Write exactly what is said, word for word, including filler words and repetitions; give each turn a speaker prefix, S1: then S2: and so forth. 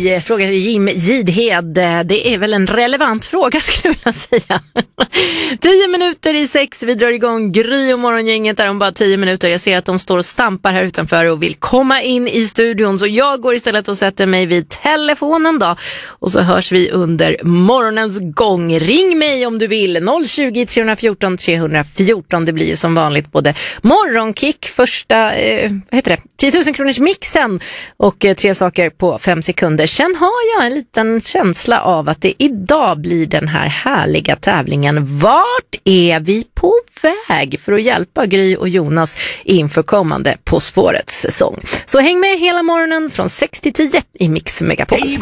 S1: dig, frågar Jim Gidhed. Det är väl en relevant fråga skulle jag vilja säga. Tio minuter i sex, vi drar igång Gry och morgongänget där om bara tio minuter. Jag ser att de står och stampar här utanför och vill komma in i studion. Så jag går istället och sätter mig vid telefonen då. Och så hörs vi under morgonens gång. Ring mig om du vill. noll tjugo, tre fjorton, tre fjorton. Det blir ju som vanligt både morgonkick, första, eh, vad heter det? tio tusen kronors mixen och eh, tre saker på fem sekunder. Sen har jag en liten känsla av att det idag blir den här härliga tävlingen. Vart är vi på väg för att hjälpa Gry och Jonas inför kommande På spåret säsong? Så häng med hela morgonen från sex till tio i Mix Megapol.